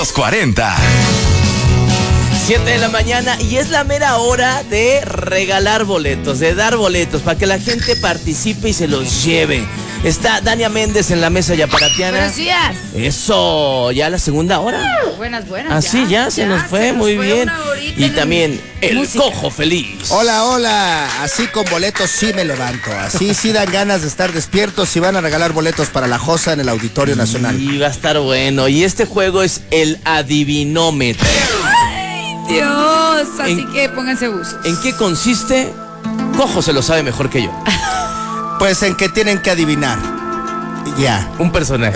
los 40. 7 de la mañana y es la mera hora de regalar boletos, de dar boletos para que la gente participe y se los lleve. Está Dania Méndez en la mesa yaparatiana. Buenos días. Eso, ya la segunda hora. Buenas. Así ya se nos fue, muy bien. Y también el música. Cojo Feliz. Hola. Así con boletos sí me levanto. Así sí dan ganas de estar despiertos y van a regalar boletos para la Josa en el Auditorio Nacional. Y va a estar bueno. Y este juego es el adivinómetro. Dios, así que pónganse buzos. ¿En qué consiste? Cojo se lo sabe mejor que yo. Pues en que tienen que adivinar. Ya. Un personaje.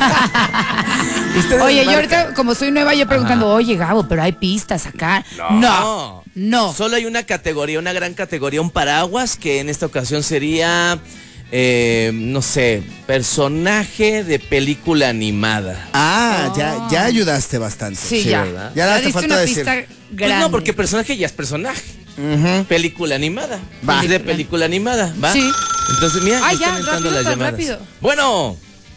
Oye, yo ahorita, como soy nueva, yo preguntando, oye, Gabo, pero hay pistas acá. No. Solo hay una categoría, una gran categoría, un paraguas, que en esta ocasión sería, no sé, personaje de película animada. Ya ayudaste bastante. Sí, ya. ¿verdad? Ya daste diste falta una decir. pista Pues grande. no, porque personaje ya es personaje. Película animada. Va. Es de película animada, ¿va? Sí. Entonces, mira, Ay, están ya, entrando rápido, las tan llamadas. rápido. Bueno.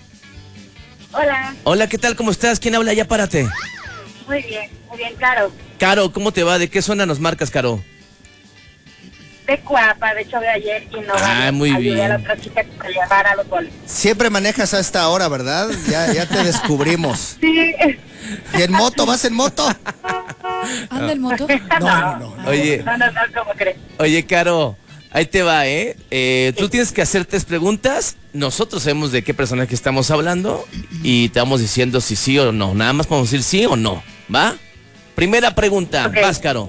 Hola, ¿qué tal? ¿Cómo estás? ¿Quién habla? Ya párate. Muy bien, Caro. Caro, ¿cómo te va? ¿De qué zona nos marcas, Caro? De Cuapa, de hecho de ayer y no muy ayudé bien. a la otra chica que se llevara a los goles. Siempre manejas a esta hora, ¿verdad? Ya te descubrimos. Sí. ¿Y en moto? ¿Vas en moto? ¿Anda el moto? No. Oye, No, ¿cómo crees? oye, Caro, ahí te va, ¿eh? Tú tienes que hacer 3 preguntas. Nosotros sabemos de qué personaje estamos hablando y te vamos diciendo si sí o no. Nada más podemos decir sí o no, ¿va? Primera pregunta, Ok. vas, Caro.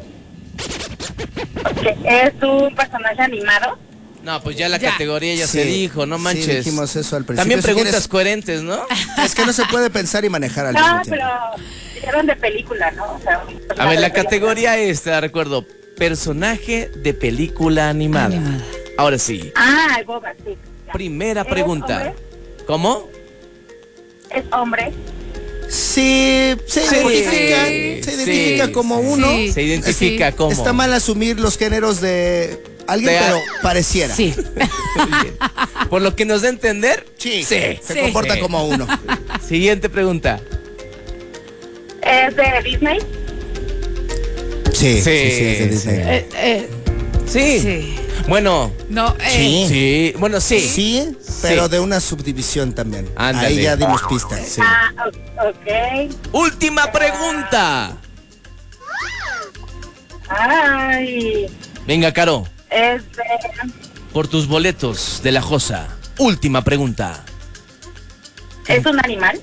¿Es un personaje animado? No, pues ya la Ya. categoría ya Sí, se dijo, no sí, manches. dijimos eso al principio. También Si preguntas quieres- coherentes, ¿no? Es que no se puede pensar y manejar al No, mismo tiempo. pero dijeron de película, ¿no? O sea, A ver, la categoría es, te la recuerdo, personaje de película animada. Ahora sí, el Boba, sí. Ya. primera ¿Es pregunta. hombre? ¿Cómo? ¿Es hombre? Sí, se identifica sí, como sí. uno. Sí. Se identifica como. Está mal asumir los géneros de alguien, De- pero pareciera. Sí. Muy bien. Por lo que nos da a entender. Sí. Sí. Se comporta Sí. como uno. Siguiente pregunta. ¿Es de Disney? Sí, Sí, es de Disney. Sí. Sí. Bueno, No, Sí. sí. Bueno, sí. Sí, pero de una subdivisión también. Ándale. Ahí ya dimos pistas. Sí. Ok. Última pregunta. Ay, Venga, Caro, es de... por tus boletos de la Josa. Última pregunta. ¿Es un animal?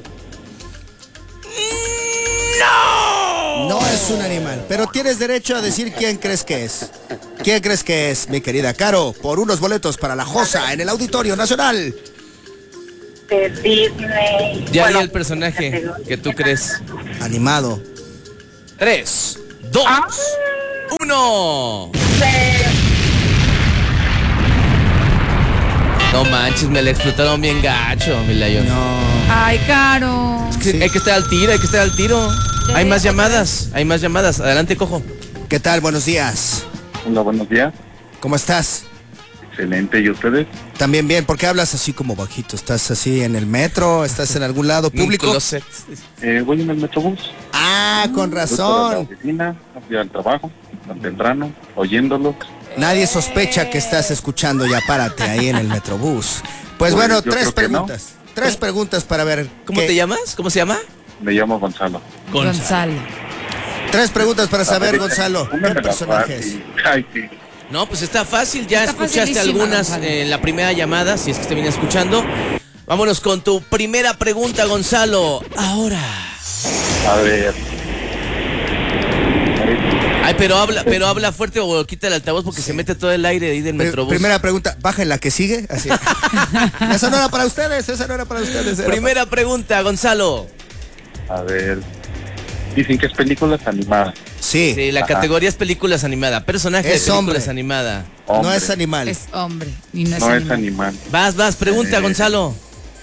No es un animal, pero tienes derecho a decir quién crees que es. ¿Quién crees que es, mi querida Caro? Por unos boletos para la Josa en el Auditorio Nacional. De Disney. Ya Bueno, vi el personaje que tú crees. Animado. 3, 2, 1. No manches, me la explotaron bien gacho, mi Layo. No. Ay, Caro. Sí. Hay que estar al tiro, hay que estar al tiro. Ya Hay ves, más otra llamadas, hay más llamadas. Adelante, Cojo. ¿Qué tal? Buenos días. Hola, buenos días. ¿Cómo estás? Excelente, ¿y ustedes? También bien. ¿Por qué hablas así como bajito? ¿Estás así en el metro? ¿Estás en algún lado público? Un closet. Voy en el Metrobús. Ah, con Voy para la razón. oficina, voy al trabajo, tan temprano, oyéndolos. Nadie sospecha que estás escuchando Ya Párate ahí en el Metrobús. Pues Pues, bueno, yo 3 creo que no. preguntas. 3 preguntas para ver. ¿Cómo te llamas? ¿Cómo se llama? Me llamo Gonzalo. Gonzalo. 3 preguntas para saber, A ver, Gonzalo. una ¿Qué me la personaje es? fácil. Ay, sí. No, pues está fácil, ya Está escuchaste facilísima, algunas Gonzalo. en la primera llamada, si es que te viene escuchando. Vámonos con tu primera pregunta, Gonzalo. Ahora. A ver. Ay, pero habla fuerte o quita el altavoz porque se mete todo el aire ahí del Metrobús. Primera pregunta, baja en la que sigue. Así. Esa no era para ustedes, esa no era para ustedes. era Primera pregunta, Gonzalo. A ver. Dicen que es películas animadas. para- Sí, Sí, la Ajá. categoría es películas animada. Personaje de Es películas hombre. animada. no Hombre, es animal. Es hombre. Y no es no es animal. animal. Vas, pregunta, Gonzalo.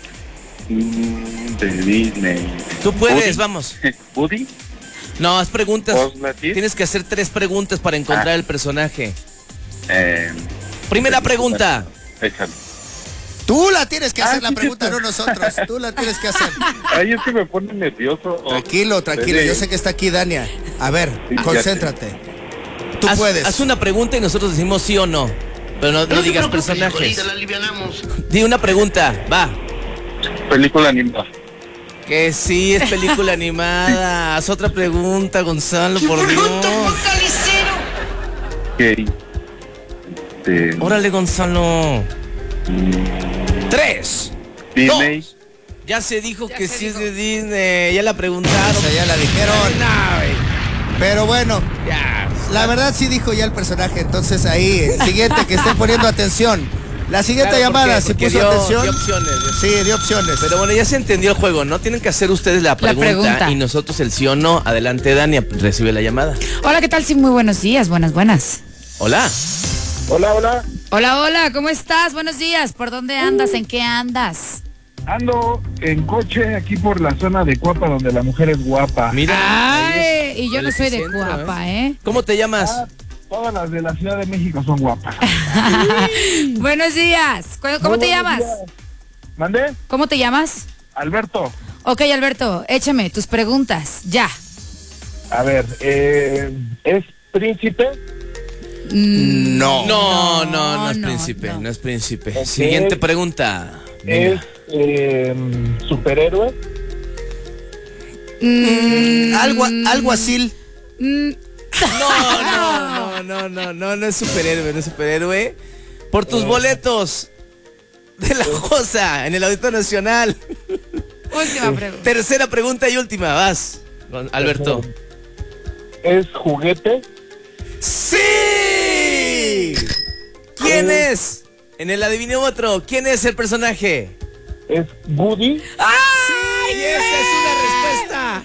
De Disney. Tú puedes, Woody. vamos. ¿Woody? No, haz preguntas. Buzz Lightyear. Tienes que hacer 3 preguntas para encontrar el personaje. Eh, Primera pregunta. Échale. Tú la tienes que hacer la pregunta, no nosotros. Tú la tienes que hacer. Ay, es que me pone nervioso. Tranquilo, yo sé que está aquí Dania. A ver, concéntrate. Tú puedes. Haz una pregunta y nosotros decimos sí o no. Pero no digas personajes. Di una pregunta, va. Película animada. Que sí, es película animada. Haz otra pregunta, Gonzalo, por Dios. Ok. Órale, Gonzalo. 3, Disney. 2. Ya se dijo que sí es de Disney. Ya la preguntaron. O sea, ya la dijeron. No, güey. Pero bueno, Ya. la verdad sí dijo ya el personaje. Entonces ahí, el siguiente que estén poniendo atención. La siguiente Claro, llamada, si porque puso dio atención. opciones. Sí, dio opciones. Pero bueno, ya se entendió el juego, ¿no? Tienen que hacer ustedes la pregunta y nosotros el sí o no. Adelante, Dani, recibe la llamada. Hola, ¿qué tal? Sí, muy buenos días. Buenas. Hola. Hola. Hola, ¿cómo estás? Buenos días. ¿Por dónde andas? ¿En qué andas? Ando en coche aquí por la zona de Cuapa, donde la mujer es guapa. Mira. Ay, y yo no soy de Centro, Cuapa, ¿eh? ¿Cómo te llamas? Todas las de la Ciudad de México son guapas. Buenos días. ¿Cómo te llamas? ¿Mandé? ¿Cómo te llamas? Alberto. Ok, Alberto, échame tus preguntas, ya. A ver, ¿es príncipe? No. No es príncipe, no es príncipe. Ok. Siguiente pregunta. ¿Es Venga. superhéroe? Algo así. No es superhéroe, Por tus boletos de la Josa en el Auditorio Nacional. Última pregunta. Tercera pregunta y última, vas, Alberto. ¿Es juguete? ¡Sí! ¿Quién es? En el adivinómetro, ¿quién es el personaje? ¿Es Woody? ¡Ay! Y esa es una respuesta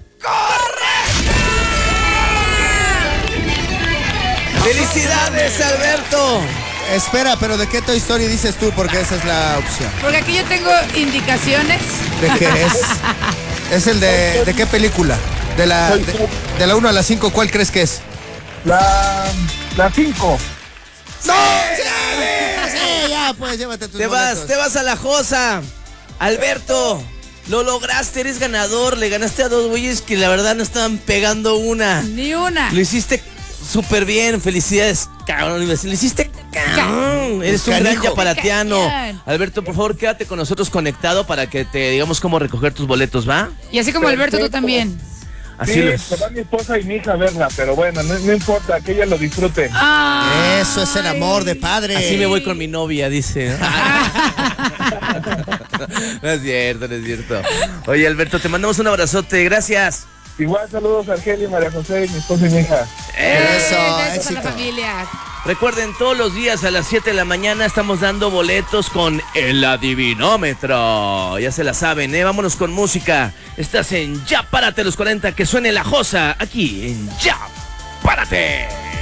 correcta. ¡Felicidades, Alberto! Espera, pero ¿de qué Toy Story dices tú? Porque esa es la opción. Porque aquí yo tengo indicaciones. ¿De qué es? ¿Es el de qué película? De la 1 a la 5, ¿cuál crees que es? La 5. ¡No! ¡Sí, ya, pues llévate tus Te boletos. vas a la Josa. Alberto, lo lograste, eres ganador. Le ganaste a dos güeyes que la verdad no estaban pegando una. Ni una. Lo hiciste súper bien, felicidades, cabrón. Lo hiciste cabrón. Eres un gran Canijo. yapalatiano. Cañón. Alberto, por favor, quédate con nosotros conectado para que te digamos cómo recoger tus boletos, ¿va? Y así como Alberto, tú también. Así Sí, lo es. se va mi esposa y mi hija a verla, pero bueno, no importa, que ella lo disfrute. Eso es el amor de padre. Así me voy con mi novia, dice. No es cierto. Oye, Alberto, te mandamos un abrazote, gracias. Igual saludos a Argelia, María José, mi esposa y mi hija. Eso, Besos a éxito. la familia. Recuerden, todos los días a las 7 de la mañana estamos dando boletos con el adivinómetro. Ya se la saben, ¿eh? Vámonos con música. Estás en Ya Párate los 40, que suene la Josa aquí en Ya Párate.